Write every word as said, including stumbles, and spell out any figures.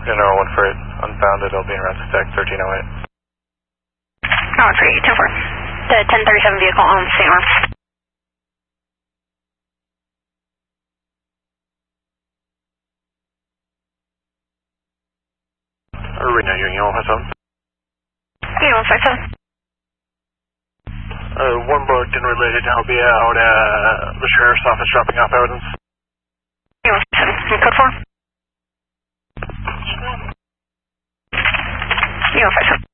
General one for it, unfounded, I'll be in route to stack thirteen oh eight. Oh, one for eight, ten four. The ten thirty-seven vehicle on Saint Arms. Arena, Union one five seven. Union one five seven. Uh, one booked and related, I'll be out at the sheriff's office dropping off evidence. Union one five seven, code four. Union one five seven.